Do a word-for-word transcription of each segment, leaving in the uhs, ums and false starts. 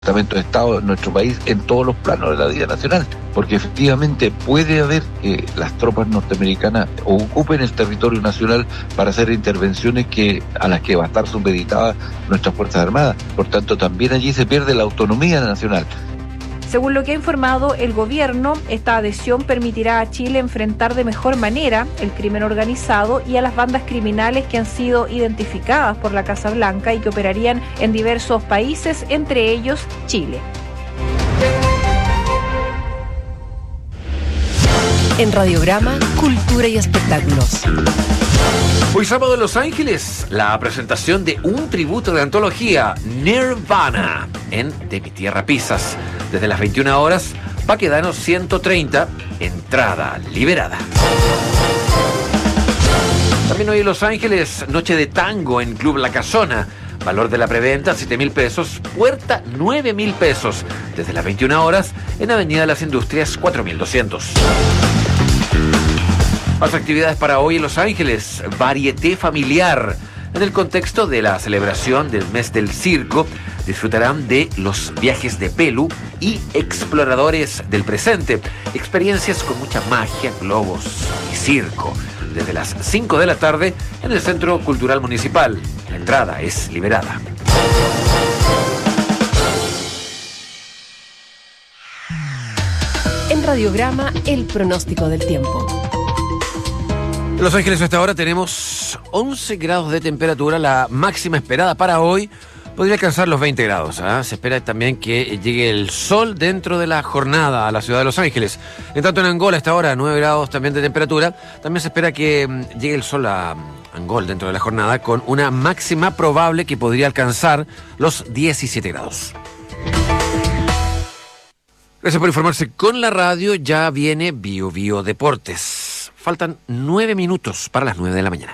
Departamento de Estado en nuestro país en todos los planos de la vida nacional, porque efectivamente puede haber que las tropas norteamericanas ocupen el territorio nacional para hacer intervenciones que a las que va a estar supeditadas nuestras Fuerzas Armadas. Por tanto, también allí se pierde la autonomía nacional. Según lo que ha informado el gobierno, esta adhesión permitirá a Chile enfrentar de mejor manera el crimen organizado y a las bandas criminales que han sido identificadas por la Casa Blanca y que operarían en diversos países, entre ellos Chile. En Radiograma, Cultura y Espectáculos. Hoy sábado en Los Ángeles, la presentación de un tributo de antología, Nirvana, en De Mi Tierra Pisas. Desde las veintiuna horas, Baquedano ciento treinta, entrada liberada. También hoy en Los Ángeles, noche de tango en Club La Casona. Valor de la preventa, siete mil pesos, puerta, nueve mil pesos. Desde las veintiuna horas, en Avenida de las Industrias, cuatro mil doscientos. Más actividades para hoy en Los Ángeles. Varieté familiar. En el contexto de la celebración del mes del circo, disfrutarán de los viajes de Pelu y exploradores del presente. Experiencias con mucha magia, globos y circo. Desde las cinco de la tarde en el Centro Cultural Municipal. La entrada es liberada. En Radiograma, el pronóstico del tiempo. En Los Ángeles hasta ahora tenemos once grados de temperatura. La máxima esperada para hoy podría alcanzar los veinte grados. ¿eh? Se espera también que llegue el sol dentro de la jornada a la ciudad de Los Ángeles. En tanto en Angola hasta ahora nueve grados también de temperatura. También se espera que mm, llegue el sol a Angola dentro de la jornada con una máxima probable que podría alcanzar los diecisiete grados. Gracias por informarse con la radio. Ya viene Bio Bio Deportes. Faltan nueve minutos para las nueve de la mañana.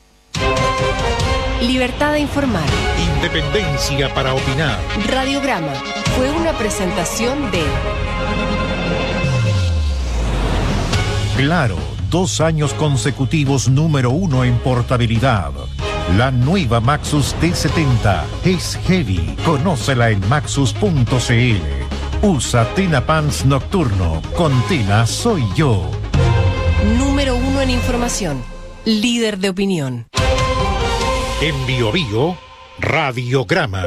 Libertad de informar. Independencia para opinar. Radiograma fue una presentación de Claro, dos años consecutivos número uno en portabilidad. La nueva Maxus T setenta es heavy. Conócela en maxus punto c l. Usa Tena Pants Nocturno. Con Tena soy yo. número uno en información. Líder de opinión. En Bio Bio, Radiograma.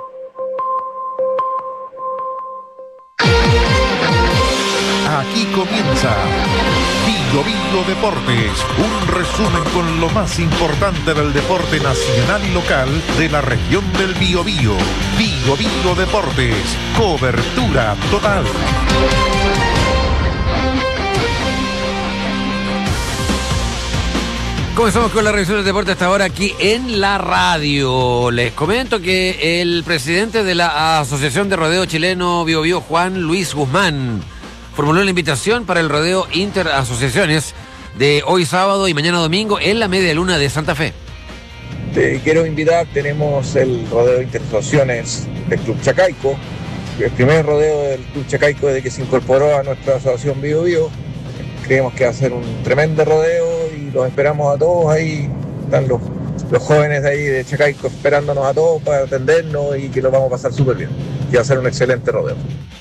Aquí comienza Bio Bio Deportes, un resumen con lo más importante del deporte nacional y local de la región del Biobío. Bio Bio Deportes, cobertura total. Comenzamos con la revisión del deporte hasta ahora aquí en la radio. Les comento que el presidente de la Asociación de Rodeo Chileno Bio Bio, Juan Luis Guzmán, formuló la invitación para el rodeo Interasociaciones de hoy sábado y mañana domingo en la media luna de Santa Fe. Te quiero invitar, tenemos el rodeo Interasociaciones del Club Chacaico, el primer rodeo del Club Chacaico desde que se incorporó a nuestra asociación Bio Bio. Creemos que va a ser un tremendo rodeo y los esperamos a todos ahí. Están los, los jóvenes de ahí de Chacaico esperándonos a todos para atendernos y que lo vamos a pasar súper bien. Y va a ser un excelente rodeo.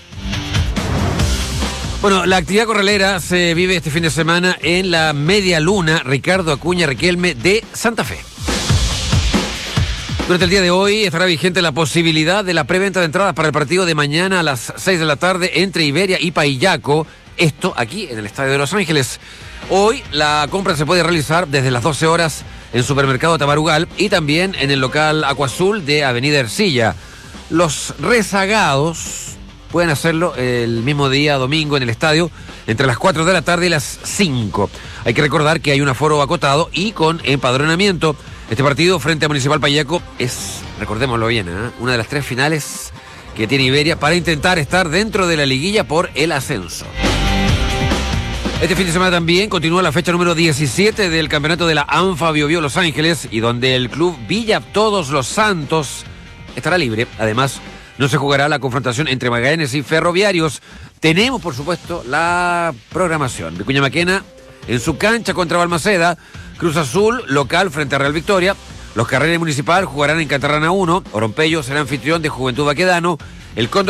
Bueno, la actividad corralera se vive este fin de semana en la media luna Ricardo Acuña Riquelme de Santa Fe. Durante el día de hoy estará vigente la posibilidad de la preventa de entradas para el partido de mañana a las seis de la tarde entre Iberia y Paillaco. Esto aquí en el Estadio de Los Ángeles. Hoy la compra se puede realizar desde las doce horas en Supermercado Tabarugal y también en el local Acuazul de Avenida Ercilla. Los rezagados pueden hacerlo el mismo día, domingo, en el estadio, entre las cuatro de la tarde y las cinco. Hay que recordar que hay un aforo acotado y con empadronamiento. Este partido frente a Municipal Paillaco es, recordémoslo bien, ¿eh? una de las tres finales que tiene Iberia para intentar estar dentro de la liguilla por el ascenso. Este fin de semana también continúa la fecha número diecisiete del campeonato de la ANFA Bio Bio Los Ángeles y donde el club Villa Todos los Santos estará libre. Además, no se jugará la confrontación entre Magallanes y Ferroviarios. Tenemos, por supuesto, la programación. Vicuña Maquena en su cancha contra Balmaceda. Cruz Azul, local frente a Real Victoria. Los Carrenes Municipal jugarán en Catarrana uno, Orompello será anfitrión de Juventud Baquedano, el Cóndor